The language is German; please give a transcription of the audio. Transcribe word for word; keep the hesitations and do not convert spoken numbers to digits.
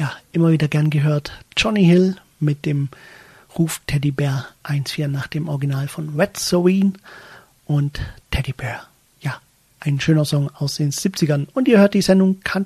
ja, immer wieder gern gehört. Johnny Hill mit dem Ruf Teddy Bear eins vier nach dem Original von Red Serene und Teddy Bear. Ja, ein schöner Song aus den siebzigern. Und ihr hört die Sendung Country